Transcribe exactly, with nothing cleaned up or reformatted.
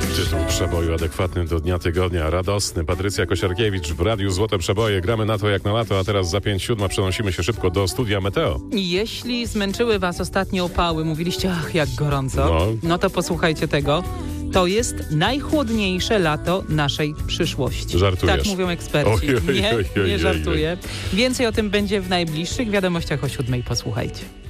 Tytuł przeboju adekwatny do dnia tygodnia, radosny. Patrycja Kosiarkiewicz w Radiu Złote Przeboje. Gramy na to jak na lato, a teraz za pięć siódma przenosimy się szybko do studia Meteo. Jeśli zmęczyły was ostatnie opały, mówiliście, ach, jak gorąco, No. no to posłuchajcie tego. To jest najchłodniejsze lato naszej przyszłości. Żartujesz. Tak mówią eksperci. Oj, oj, nie, oj, oj, nie oj, żartuję. Więcej o tym będzie w najbliższych wiadomościach o siódmej. Posłuchajcie.